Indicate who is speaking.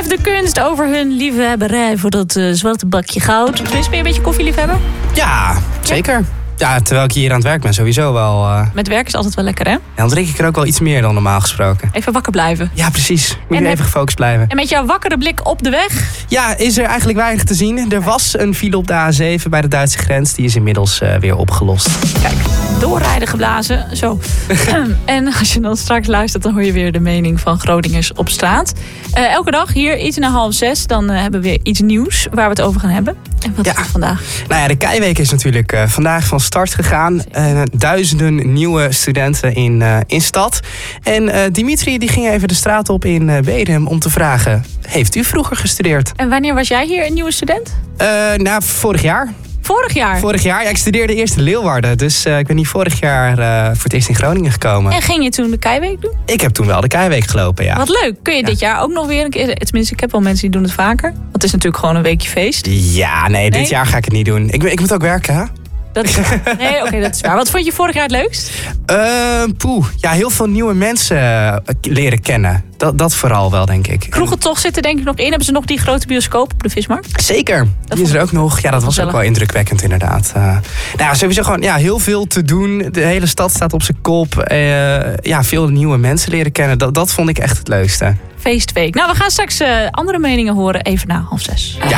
Speaker 1: de kunst over hun liefhebberij voor dat zwarte bakje goud. Tenminste, ben je een beetje koffieliefhebber?
Speaker 2: Ja, zeker. Ja, terwijl ik hier aan het werk ben, sowieso wel.
Speaker 1: Met werk is altijd wel lekker, hè?
Speaker 2: Ja, dan drink ik er ook wel iets meer dan normaal gesproken.
Speaker 1: Even wakker blijven.
Speaker 2: Ja, precies. Moet je even gefocust blijven.
Speaker 1: En met jouw wakkere blik op de weg?
Speaker 2: Ja, is er eigenlijk weinig te zien. Er was een file op de A7 bij de Duitse grens. Die is inmiddels weer opgelost.
Speaker 1: Kijk, doorrijden geblazen. Zo. En als je dan straks luistert, dan hoor je weer de mening van Groningers op straat. Elke dag hier, iets na 5:30, dan hebben we weer iets nieuws waar we het over gaan hebben. En wat is het vandaag?
Speaker 2: Nou ja, de Keiweek is natuurlijk vandaag van start gegaan. Duizenden nieuwe studenten in stad. En Dimitri die ging even de straat op in Bedum om te vragen: heeft u vroeger gestudeerd?
Speaker 1: En wanneer was jij hier een nieuwe student?
Speaker 2: Nou, vorig jaar.
Speaker 1: Vorig jaar?
Speaker 2: Vorig jaar. Ja, ik studeerde eerst in Leeuwarden. Dus ik ben hier vorig jaar voor het eerst in Groningen gekomen.
Speaker 1: En ging je toen de Keiweek doen?
Speaker 2: Ik heb toen wel de Keiweek gelopen, ja.
Speaker 1: Wat leuk. Kun je dit jaar ook nog weer een keer... Tenminste, ik heb wel mensen die doen het vaker. Want het is natuurlijk gewoon een weekje feest.
Speaker 2: Ja, nee, dit jaar ga ik het niet doen. Ik moet ook werken, hè?
Speaker 1: Dat is waar. Nee, oké, dat is waar. Wat vond je vorig jaar het leukst?
Speaker 2: Ja, heel veel nieuwe mensen leren kennen. Dat vooral wel, denk ik.
Speaker 1: Kroegen toch zitten denk ik nog in. Hebben ze nog die grote bioscoop op de Vismarkt?
Speaker 2: Zeker. Die is er ook nog. Ja, dat was ook wel indrukwekkend inderdaad. Nou, sowieso gewoon heel veel te doen. De hele stad staat op zijn kop. Veel nieuwe mensen leren kennen. Dat vond ik echt het leukste.
Speaker 1: Feestweek. Nou, we gaan straks andere meningen horen. Even na 5:30.
Speaker 2: Ja.